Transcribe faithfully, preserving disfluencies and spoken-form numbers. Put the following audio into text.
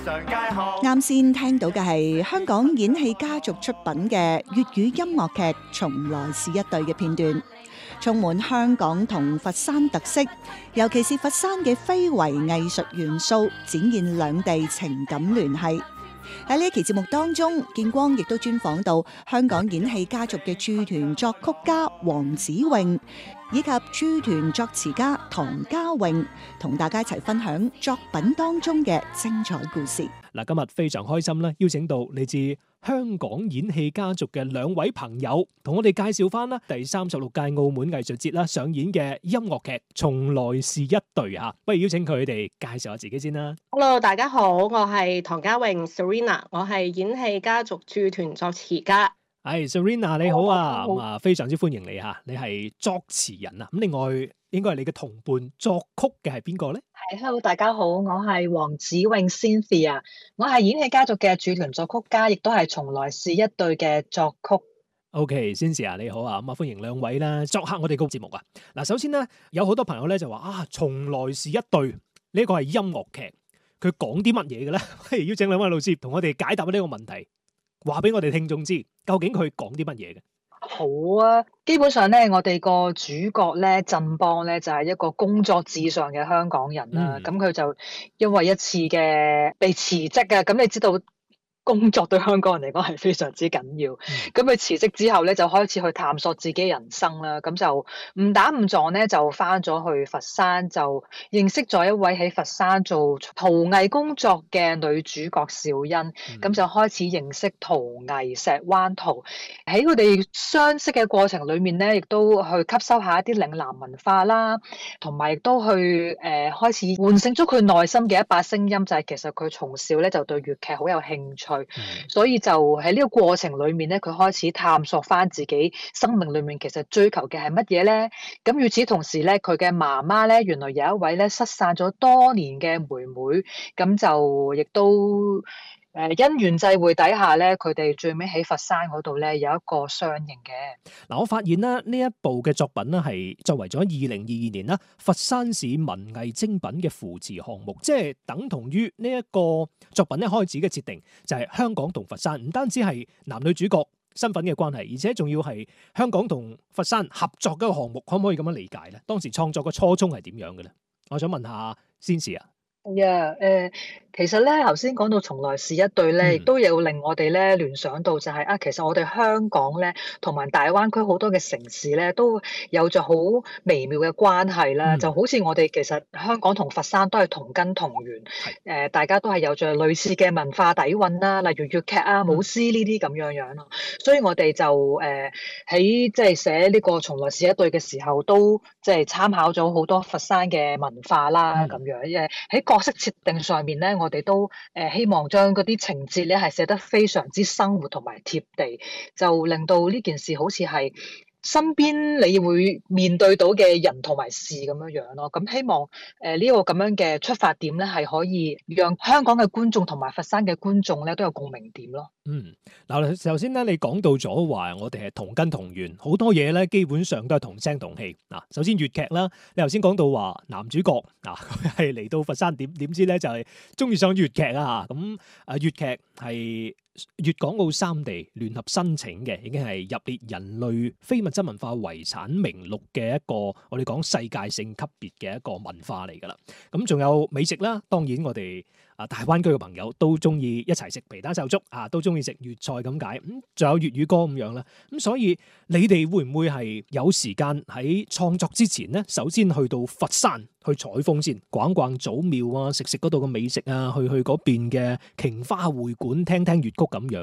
啱先聽到嘅係香港演戲家族出品嘅粵語音樂劇《從來是一對》嘅片段，充滿香港同佛山特色，尤其是佛山嘅非遺藝術元素，展現兩地情感聯繫。喺呢一期節目當中，建光亦都專訪到香港演戲家族嘅駐團作曲家黃子穎，以及駐團作詞家唐家詠，同大家一齊分享作品當中嘅精彩故事。 嗱，今日非常開心啦，邀請到嚟自香港演戲家族嘅兩位朋友，同我哋介紹翻啦第三十六屆澳門藝術節啦上演嘅音樂劇《從來是一對》啊！不如邀請佢哋介紹下自己先啦。 Hello， 大家好，我係唐家詠 Serena， 我係演戲家族駐團作詞家。 係 Serena 你好啊，咁啊非常之歡迎你吓，你係作詞人啊，咁另外應該係你嘅同伴作曲嘅係邊個咧？ 係 Hello， 大家好，我係黃子穎 Cynthia， 我係演戲家族嘅駐團作曲家，亦都係從來是一對嘅作曲。 OK，Cynthia 你好啊，咁啊歡迎兩位啦，作客我哋個節目啊。嗱，首先咧有好多朋友咧就話啊，從來是一對呢個係音樂劇，佢講啲乜嘢嘅咧？不如邀請兩位老師同我哋解答呢個問題。話俾我哋聽眾知，究竟佢講啲乜嘢嘅？ 好啊，基本上咧，我哋個主角咧，振邦咧就係、是、一個工作至上嘅香港人啦。咁佢、嗯、就因為一次嘅被辭職啊，咁你知道工作對香港人嚟講係非常之緊要。咁佢辭職之後咧，就開始去探索自己人生啦。咁就誤打誤撞咧，就翻咗去佛山，就認識咗一位喺佛山做陶藝工作嘅女主角小欣。咁、嗯、就開始認識陶藝石灣陶。喺佢哋相識嘅過程裏面咧，亦都去吸收一下一啲嶺南文化啦，同埋亦都去誒、呃、開始喚醒咗佢內心嘅一把聲音，就係、是、其實佢從小咧就對粵劇好有興趣。嗯、所以就喺呢個過程裏面咧，佢開始探索翻自己生命裏面其實追求嘅係乜嘢咧？咁與此同時咧，佢嘅媽媽咧，原來有一位咧失散咗多年嘅妹妹，咁就亦都誒因緣際會底下咧，佢哋最尾喺佛山嗰度咧有一個相認嘅。 嗱，我發現啦，呢一部嘅作品咧係作為咗二零二二年啦佛山市文藝精品嘅扶持項目，即係等同於呢一個作品一開始嘅設定就係香港同佛山唔單止係男女主角身份嘅關係，而且仲要係香港同佛山合作嘅一個項目，可唔可以咁樣理解咧？當時創作嘅初衷係點樣嘅咧？我想問下先士啊。 呀，誒，其實咧，頭先講到從來是一對咧，亦、嗯、都有令我哋咧聯想到就係、是、啊，其實我哋香港咧同埋大灣區好多嘅城市咧，都有着好微妙嘅關係啦。嗯、就好似我哋其實香港同佛山都係同根同源，誒是、呃，大家都係有着類似嘅文化底蘊啦，例如粵劇啊、舞獅呢啲咁樣樣咯。所以我哋就誒喺即係寫呢個從來是一對嘅時候，都即係參考咗好多佛山嘅文化啦，咁、嗯、樣誒喺角色設定上面咧，我哋都誒希望將嗰啲情節咧係寫得非常之生活同埋貼地，就令到呢件事好似係身邊你會面對到嘅人同埋事咁樣樣咯。咁希望誒呢個咁樣嘅出發點咧，係可以讓香港嘅觀眾同埋佛山嘅觀眾咧都有共鳴點咯。 嗯，嗱，頭先咧你講到咗話我哋係同根同源，好多嘢咧基本上都係同聲同氣。嗱，首先粵劇啦，你頭先講到話男主角嗱佢係嚟到佛山，點點知咧就係中意上粵劇啊。咁啊粵劇係粵港澳三地聯合申請嘅，已經係入列人類非物質文化遺產名錄嘅一個我哋講世界性級別嘅一個文化嚟噶啦。咁仲有美食啦，當然我哋啊大灣區嘅朋友都中意一齊食皮蛋瘦粥啊，都中意食粵菜咁解。咁仲有粵語歌咁樣啦。咁所以你哋會唔會係有時間喺創作之前呢？首先去到佛山去採風先，逛逛祖廟啊，食食嗰度嘅美食啊，去去嗰邊嘅瓊花會館聽聽粵曲咁樣。